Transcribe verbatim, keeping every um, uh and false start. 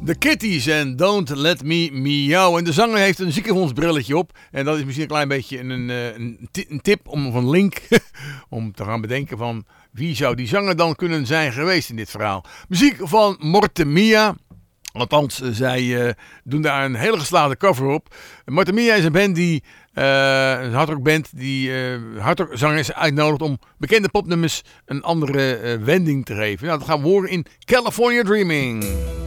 The Kitties en Don't Let Me Meow. En de zanger heeft een ziekenfondsbrilletje op. En dat is misschien een klein beetje een, een, een tip, om, of een link, om te gaan bedenken van wie zou die zanger dan kunnen zijn geweest in dit verhaal. Muziek van Mortemia. Althans, zij uh, doen daar een hele geslaagde cover op. Mortemia is een band die, uh, een hardrockband die uh, hardrockzangers uitnodigt om bekende popnummers een andere uh, wending te geven. Nou, dat gaan we horen in California Dreaming.